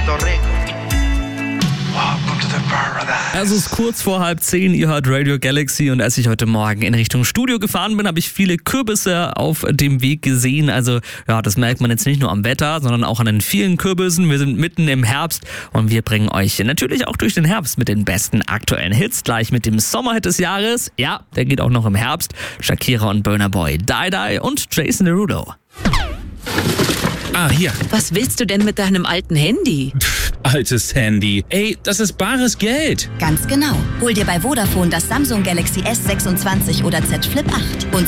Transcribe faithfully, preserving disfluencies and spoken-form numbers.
Puerto Rico. Welcome to the paradise. Es ist kurz vor halb zehn, ihr hört Radio Galaxy, und als ich heute Morgen in Richtung Studio gefahren bin, habe ich viele Kürbisse auf dem Weg gesehen. Also ja, das merkt man jetzt nicht nur am Wetter, sondern auch an den vielen Kürbissen. Wir sind mitten im Herbst und wir bringen euch natürlich auch durch den Herbst mit den besten aktuellen Hits. Gleich mit dem Sommerhit des Jahres. Ja, der geht auch noch im Herbst. Shakira und Burna Boy, Die Die und Jason Derulo. Ah, hier. Was willst du denn mit deinem alten Handy? Pff, altes Handy. Ey, das ist bares Geld. Ganz genau. Hol dir bei Vodafone das Samsung Galaxy S sechsundzwanzig oder Z Flip acht und